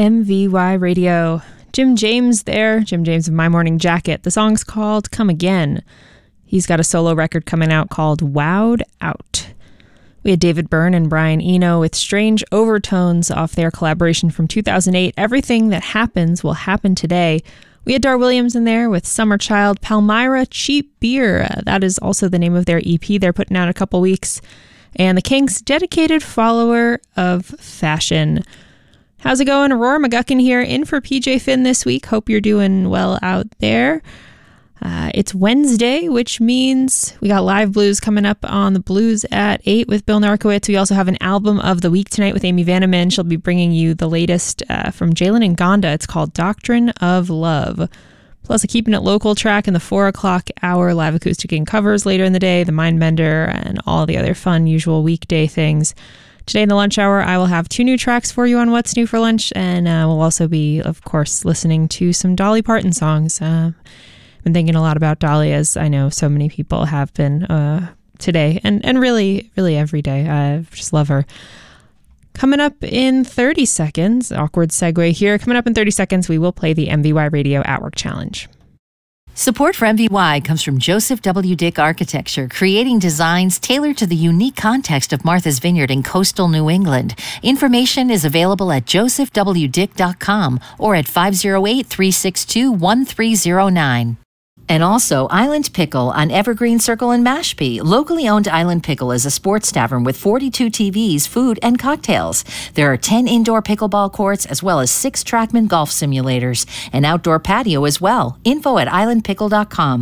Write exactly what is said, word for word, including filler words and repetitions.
M V Y Radio. Jim James there, Jim James of My Morning Jacket. The song's called Come Again. He's got a solo record coming out called Wowed Out. We had David Byrne and Brian Eno with Strange Overtones off their collaboration from two thousand eight, Everything That Happens Will Happen Today. We had Dar Williams in there with Summer Child, Palmyra Cheap Beer. Uh, that is also the name of their E P they're putting out in a couple weeks. And the Kinks, Dedicated Follower of Fashion. How's it going? Aurora McGuckin here, in for P J Finn this week. Hope you're doing well out there. Uh, it's Wednesday, which means we got Live Blues coming up on the Blues at eight with Bill Narkowitz. We also have an album of the week tonight with Amy Vanneman. She'll be bringing you the latest uh, from Jalen and Gonda. It's called Doctrine of Love. Plus a Keeping It Local track in the four o'clock hour, live acoustic and covers later in the day, the Mindbender, and all the other fun usual weekday things. Today in the lunch hour, I will have two new tracks for you on What's New for Lunch, and uh, we'll also be, of course, listening to some Dolly Parton songs. Uh, I've been thinking a lot about Dolly, as I know so many people have been uh, today, and, and really, really every day. I just love her. Coming up in thirty seconds, awkward segue here. Coming up in thirty seconds, we will play the M V Y Radio At Work Challenge. Support for M V Y comes from Joseph W. Dick Architecture, creating designs tailored to the unique context of Martha's Vineyard in coastal New England. Information is available at joseph w dick dot com or at five oh eight, three six two, one three oh nine. And also Island Pickle on Evergreen Circle in Mashpee. Locally owned Island Pickle is a sports tavern with forty-two T Vs, food, and cocktails. There are ten indoor pickleball courts as well as six Trackman golf simulators. An outdoor patio as well. Info at island pickle dot com.